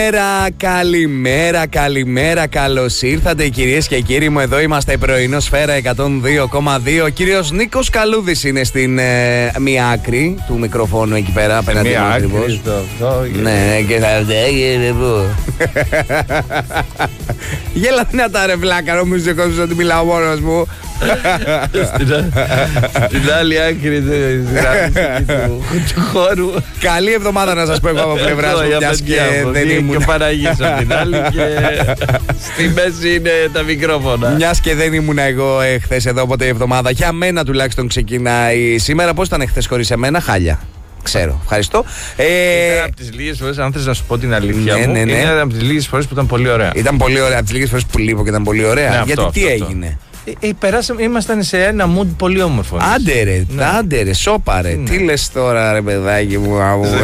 Καλημέρα, καλώς ήρθατε κυρίες και κύριοι μου. Εδώ είμαστε, πρωινό Σφαίρα 102,2. Ο κύριος Νίκος Καλούδης είναι στην μία άκρη του μικροφόνου εκεί πέρα, απέναντι μου ακριβώς. Ναι, και θα πού. Γέλα δυνατά ρε βλάκα, νομίζω ότι μιλάω μόνος μου. Στην άλλη άκρη του χώρου. Καλή εβδομάδα να σας πω εγώ από πλευράς μου, μιας και δεν ήμουν. Και Παραγής από την άλλη και στη μέση είναι τα μικρόφωνα. Μιας και δεν ήμουν εγώ χθες εδώ, οπότε η εβδομάδα για μένα τουλάχιστον ξεκινάει σήμερα. Πώς ήταν χθες χωρίς εμένα? Χάλια. Ξέρω, ευχαριστώ. Ήταν από τις λίγες φορές, αν θες να σου πω την αλήθεια μου, ήταν από τις λίγες φορές που ήταν πολύ ωραία. Ήταν πολύ ωραία, από τις λίγες φορές που λείπω και ήταν πολύ ωραία. Γιατί τι έγινε? Ήμασταν σε ένα mood πολύ όμορφο. Άντε ρε, σώπα ρε. Τι λες τώρα ρε παιδάκι μου?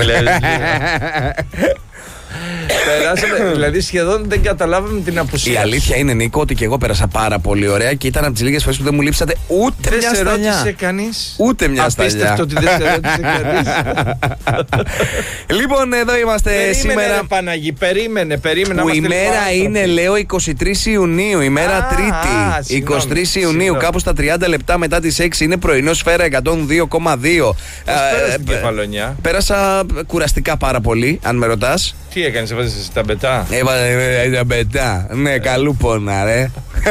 Περάσαμε, δηλαδή σχεδόν δεν καταλάβαμε την απουσία. Η αλήθεια είναι, Νίκο, ότι και εγώ πέρασα πάρα πολύ ωραία και ήταν από τις λίγες φορές που δεν μου λείψατε ούτε μια σταλιά. Δεν σε ρώτησε κανείς. Ούτε μια σταλιά. Απίστευτο ότι δεν σε ρώτησε κανείς. Λοιπόν, εδώ είμαστε σήμερα. Ρε Παναγί, περίμενε. Που η μέρα είναι, λέω, 23 Ιουνίου, η μέρα Τρίτη. 23 Ιουνίου, κάπου στα 30 λεπτά μετά τις 6 είναι πρωινό Σφαίρα 102,2. Πέρασε την Κεφαλονιά? Πέρασα κουραστικά πάρα πολύ, αν με ρωτάς. Τι έκανες, έβαζες τα μπετά? Έβαζε τα μπετά. Ναι, καλού πόνα, ρε.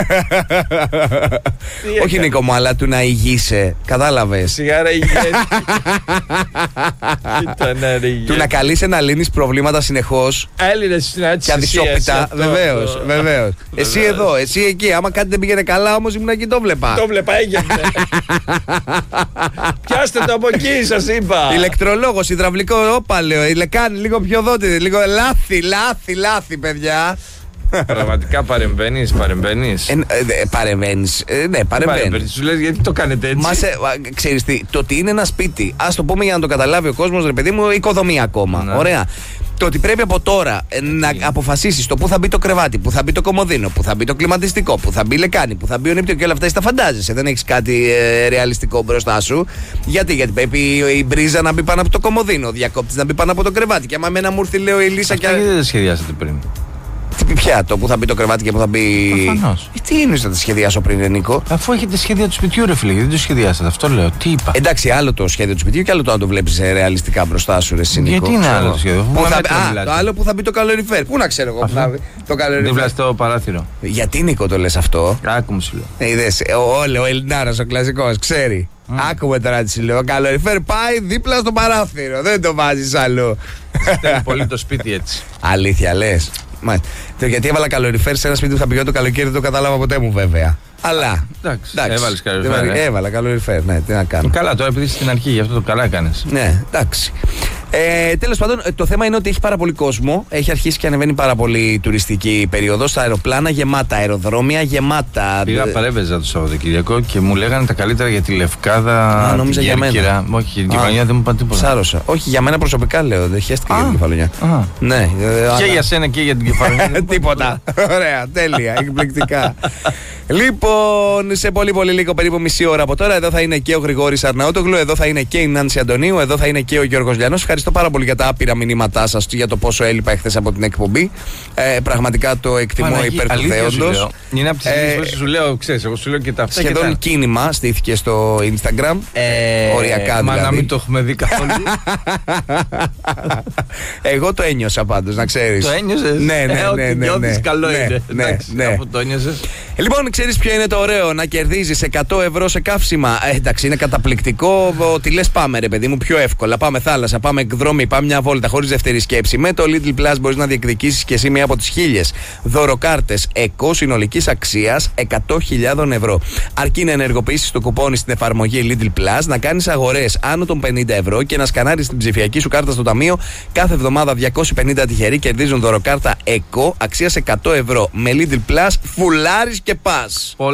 Όχι, Νίκο μου, αλλά του να ηγείσαι. Κατάλαβες? Σιγάρα ηγέση. Του να καλείσαι να λύνεις προβλήματα συνεχώς. Έλληνες συνάντησης. Και αδυσόπιτα. Βεβαίως. Εσύ εδώ, εσύ εκεί. Άμα κάτι δεν πήγαινε καλά, όμως ήμουν εκεί, το βλέπα. Το βλέπα, έγινε. Πιάστε το από εκεί, σας είπα. Ηλεκτρολόγος, υδραυλικό, όπα λέω. Κάνει λίγο πιο δότη. Λίγο λάθη, παιδιά. Πραγματικά παρεμβαίνεις. Ναι, παρεμβαίνεις. Σου λες γιατί το κάνετε έτσι. Ξέρεις τι, το ότι είναι ένα σπίτι, ας το πούμε για να το καταλάβει ο κόσμος, ρε παιδί μου, οικοδομή ακόμα. Ναι. Ωραία. Το ότι πρέπει από τώρα να αποφασίσεις το πού θα μπει το κρεβάτι, πού θα μπει το κομμωδίνο, πού θα μπει το κλιματιστικό, πού θα μπει λεκάνη, πού θα μπει ο νύπτιο και όλα αυτά, τα φαντάζεσαι. Δεν έχεις κάτι ρεαλιστικό μπροστά σου. Γιατί πρέπει η μπρίζα να μπει πάνω από το κομμωδίνο, ο διακόπτης να μπει πάνω από το κρεβάτι. Και άμα εμένα μου ήρθε, λέω, η Λύσα και. Γιατί δεν τα σχεδιάσατε πριν? Ποια, το που θα μπει το κρεβάτι και που θα μπει. Προφανώς. Τι είναι να τα σχεδιάσω πριν, Νίκο? Αφού έχετε σχέδια του σπιτιού, ρε φίλε, δεν το σχεδιάσατε. Αυτό λέω. Τι είπα? Εντάξει, άλλο το σχέδιο του σπιτιού και άλλο το αν το βλέπεις ρεαλιστικά μπροστά σου, ρε Νίκο. Γιατί είναι άλλο το σχέδιο? Το άλλο που θα μπει το καλοριφέρ. Πού να ξέρω εγώ που θα μπει το καλοριφέρ? Δίπλα στο παράθυρο. Γιατί, Νίκο, το λες αυτό? Άκου μου, σου λέω. Είδες, ο Ελληνάρας, ο κλασικός, ξέρει. Άκουμε τώρα τι σου λέω. Ο καλοριφέρ πάει δίπλα στο παράθυρο. Δεν το βάζεις αλλού. Θέλει πολύ το σπίτι έτσι. Αλήθεια λες? Γιατί έβαλα καλοριφέρ σε ένα σπίτι που θα πηγαίνω το καλοκαίρι, δεν το κατάλαβα ποτέ μου βέβαια. Αλλά. Εντάξει. Έβαλες καλοριφέρ. Έβαλα καλοριφέρ, ναι, τι να κάνω. Καλά, τώρα επειδή στην αρχή, γι' αυτό το καλά έκανες. Ναι, εντάξει. Τέλος πάντων, το θέμα είναι ότι έχει πάρα πολύ κόσμο. Έχει αρχίσει και ανεβαίνει πάρα πολύ τουριστική περίοδος. Τα αεροπλάνα γεμάτα, αεροδρόμια γεμάτα. Πήγα παρέβεζα το Σαββατοκυριακό και μου λέγανε τα καλύτερα για τη Λευκάδα. Νόμιζα για μένα. Όχι, για την Κεφαλονιά δεν μου είπαν τίποτα. Σάρωσα. Όχι, για μένα προσωπικά λέω. Δεν χαίστηκα για την Κεφαλονιά. Ναι. Και για σένα και για την Κεφαλονιά. Τίποτα. Ωραία, τέλεια, εκπληκτικά. Λοιπόν, σε πολύ λίγο, περίπου μισή ώρα από τώρα, εδώ θα είναι και ο Γρηγόρης Αρναούτογλου, εδώ θα είναι και η Νάνση Αντωνίου, εδώ θα είναι και ο Γιώργος Λιανός. Ευχαριστώ πάρα πολύ για τα άπειρα μηνύματά σας για το πόσο έλειπα εχθές από την εκπομπή. Πραγματικά το εκτιμώ υπέρ του δέοντος. Είναι από τις λίγες που σου λέω, ξέρεις, εγώ σου λέω και τα αυτά. Σχεδόν κίνημα στήθηκε στο Instagram. Οριακά δηλαδή. Μα να μην το έχουμε δει καθόλου. Εγώ το ένιωσα πάντως, να ξέρεις. Το ένιωσες? Ναι. Νιώθεις καλό είναι. Ναι. Αφού το ένιωσες. Λοιπόν, ξέρεις ποιο είναι το ωραίο? Να κερδίζεις 100 ευρώ σε καύσιμα. Εντάξει, είναι καταπληκτικό. Ότι λες πάμε ρε παιδί μου πιο εύκολα. Πάμε θάλασσα, πάμε εκδρόμη, πάμε μια βόλτα χωρίς δεύτερη σκέψη. Με το Lidl Plus μπορείς να διεκδικήσεις και εσύ μία από τις 1000 δωροκάρτες ΕΚΟ συνολικής αξίας 100.000 ευρώ. Αρκεί να ενεργοποιήσεις το κουπόνι στην εφαρμογή Lidl Plus, να κάνεις αγορές άνω των 50 ευρώ και να σκανάρεις την ψηφιακή σου κάρτα στο ταμείο. Κάθε εβδομάδα 250 τυχεροί κερδίζουν δωροκάρτα ΕΚΟ αξίας 100 ευρώ. Με Lidl Plus φουλάρεις και πας.